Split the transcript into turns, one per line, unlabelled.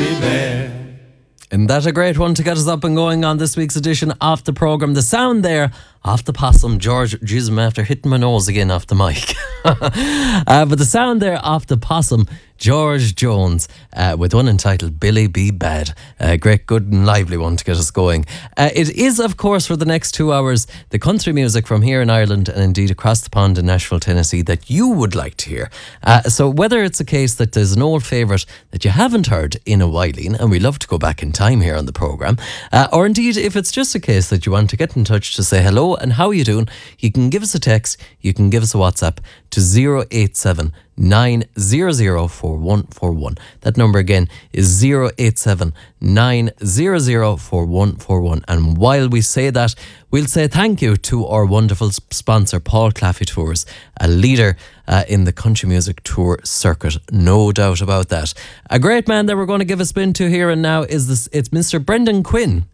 be bad.
And that's a great one to get us up and going on this week's edition of the programme. The sound there off the possum, George, jeez, I'm after hitting my nose again off the mic. But the sound there off the possum, George Jones, with one entitled Billy Be Bad. Great, good and lively one to get us going. It is, of course, for the next 2 hours, the country music from here in Ireland and indeed across the pond in Nashville, Tennessee that you would like to hear. So whether it's a case that there's an old favourite that you haven't heard in a while, and we love to go back in time here on the programme, or indeed if it's just a case that you want to get in touch to say hello and how are you doing, you can give us a text, you can give us a WhatsApp to 087 900 4141. That number again is 087 900 4141. And while we say that, we'll say thank you to our wonderful sponsor, Paul Claffey Tours, a leader in the country music tour circuit, no doubt about that. A great man that we're going to give a spin to here and now is it's Mr. Brendan Quinn.